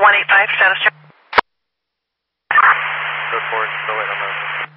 185, status check. Report, still waiting on that.